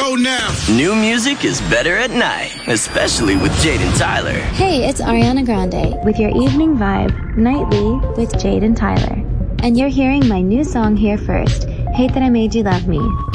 go now. New music is better at night, especially with Jade and Tyler. Hey, it's Ariana Grande with your evening vibe, Nightly with Jade and Tyler. And you're hearing my new song here first, Hate That I Made You Love Me.